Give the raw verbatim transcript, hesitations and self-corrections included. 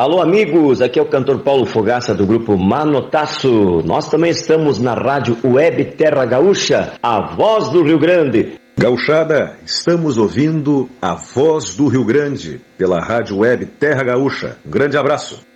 Alô, amigos, aqui é o cantor Paulo Fogaça do grupo Manotaço. Nós também estamos na rádio Web Terra Gaúcha, a voz do Rio Grande. Gauchada, estamos ouvindo a voz do Rio Grande pela rádio Web Terra Gaúcha. Um grande abraço.